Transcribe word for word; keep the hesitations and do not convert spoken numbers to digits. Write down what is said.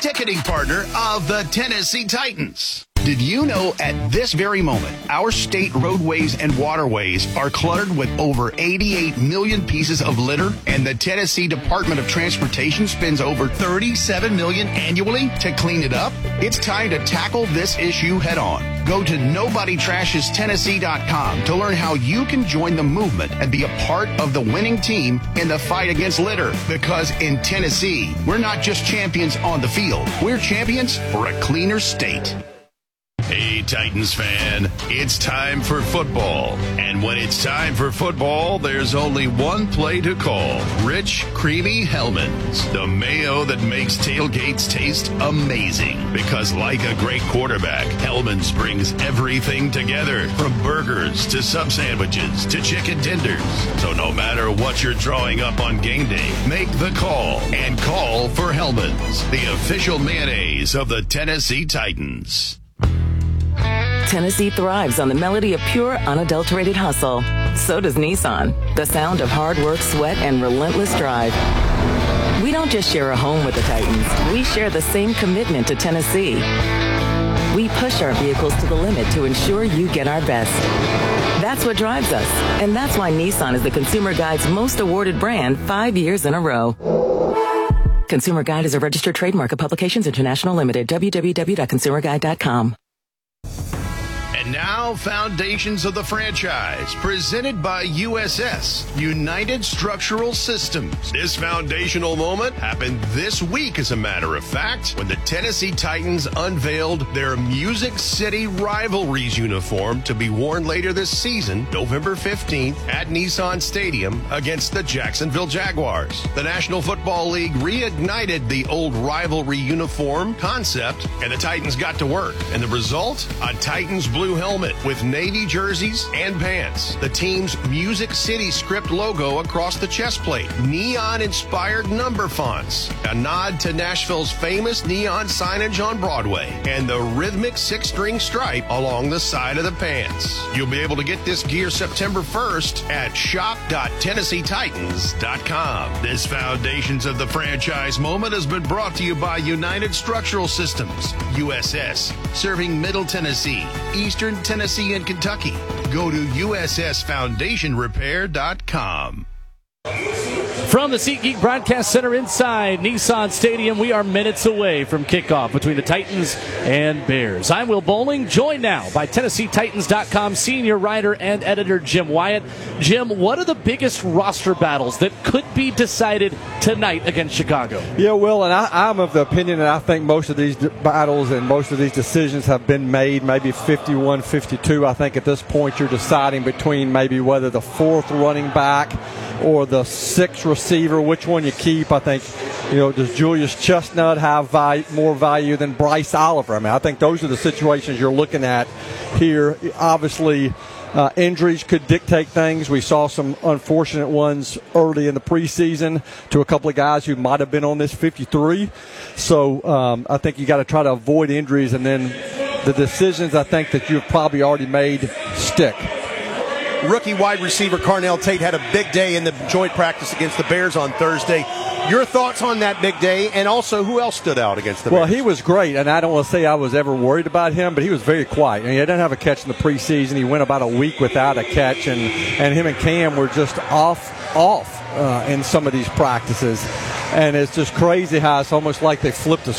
ticketing partner of the Tennessee Titans. Did you know at this very moment, our state roadways and waterways are cluttered with over eighty-eight million pieces of litter, and the Tennessee Department of Transportation spends over thirty-seven million dollars annually to clean it up? It's time to tackle this issue head on. Go to nobody trashes tennessee dot com to learn how you can join the movement and be a part of the winning team in the fight against litter. Because in Tennessee, we're not just champions on the field, we're champions for a cleaner state. Hey, Titans fan, it's time for football. And when it's time for football, there's only one play to call. Rich, creamy Hellmann's, the mayo that makes tailgates taste amazing. Because like a great quarterback, Hellmann's brings everything together, from burgers to sub sandwiches to chicken tenders. So no matter what you're drawing up on game day, make the call and call for Hellmann's, the official mayonnaise of the Tennessee Titans. Tennessee thrives on the melody of pure, unadulterated hustle. So does Nissan, the sound of hard work, sweat, and relentless drive. We don't just share a home with the Titans. We share the same commitment to Tennessee. We push our vehicles to the limit to ensure you get our best. That's what drives us, and that's why Nissan is the Consumer Guide's most awarded brand five years in a row. Consumer Guide is a registered trademark of Publications International Limited. w w w dot consumer guide dot com. And now, Foundations of the Franchise, presented by U S S, United Structural Systems. This foundational moment happened this week, as a matter of fact, when the Tennessee Titans unveiled their Music City Rivalries uniform to be worn later this season, November fifteenth, at Nissan Stadium against the Jacksonville Jaguars. The National Football League reignited the old rivalry uniform concept, and the Titans got to work. And the result? A Titans blue helmet with navy jerseys and pants. The team's Music City script logo across the chest plate. Neon-inspired number fonts. A nod to Nashville's famous neon signage on Broadway. And the rhythmic six-string stripe along the side of the pants. You'll be able to get this gear September first at shop dot tennessee titans dot com. This Foundations of the Franchise moment has been brought to you by United Structural Systems, U S S, serving Middle Tennessee, Eastern Tennessee, and Kentucky. Go to U S S foundation repair dot com. From the SeatGeek Broadcast Center inside Nissan Stadium, we are minutes away from kickoff between the Titans and Bears. I'm Will Bowling, joined now by Tennessee Titans dot com senior writer and editor Jim Wyatt. Jim, what are the biggest roster battles that could be decided tonight against Chicago? Yeah, Will, and I, I'm of the opinion that I think most of these battles and most of these decisions have been made, maybe fifty-one fifty-two. I think at this point you're deciding between maybe whether the fourth running back or the sixth receiver, which one you keep. I think, you know, does Julius Chestnut have value, more value than Bryce Oliver? I mean, I think those are the situations you're looking at here. Obviously, uh, injuries could dictate things. We saw some unfortunate ones early in the preseason to a couple of guys who might have been on this fifty-three. So um, I think you got to try to avoid injuries, and then the decisions I think that you've probably already made stick. Rookie wide receiver Carnell Tate had a big day in the joint practice against the Bears on Thursday. Your thoughts on that big day, and also who else stood out against the Bears? Well, he was great, and I don't want to say I was ever worried about him, but he was very quiet. I mean, he didn't have a catch in the preseason. He went about a week without a catch, and, and him and Cam were just off, off uh, in some of these practices. And it's just crazy how it's almost like they flipped a